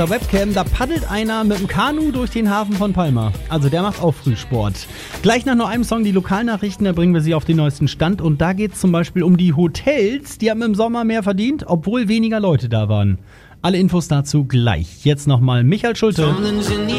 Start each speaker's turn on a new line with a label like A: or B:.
A: Webcam, da paddelt einer mit dem Kanu durch den Hafen von Palma. Also der macht auch Frühsport. Gleich nach nur einem Song die Lokalnachrichten, da bringen wir sie auf den neuesten Stand. Und da geht es zum Beispiel um die Hotels, die haben im Sommer mehr verdient, obwohl weniger Leute da waren. Alle Infos dazu gleich. Jetzt nochmal Michael Schulte.